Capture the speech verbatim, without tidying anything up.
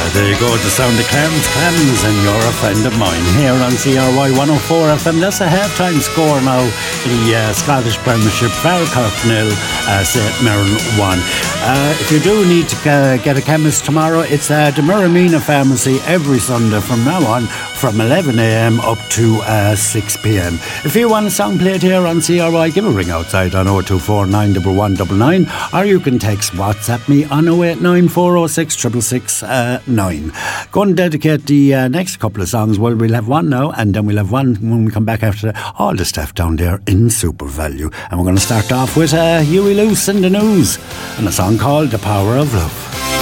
There you go, the sound of Clams, Clams, and you're a friend of mine here on C R Y one oh four F M. That's a half-time score now in the uh, Scottish Premiership. Falkirk nil, uh, Saint Mirren one. Uh, if you do need to uh, get a chemist tomorrow, it's uh, the Muramina Pharmacy every Sunday from now on, from eleven a.m. up to uh, six p.m. If you want a song played here on C R Y, give a ring outside on oh two four nine one one nine nine, or you can text WhatsApp me on oh eight nine four oh six six six six nine. Go and dedicate the uh, next couple of songs. Well, we'll have one now, and then we'll have one when we come back after that. All the stuff down there in Super Value. And we're going to start off with uh, Huey Lewis and the News, and a song called The Power of Love.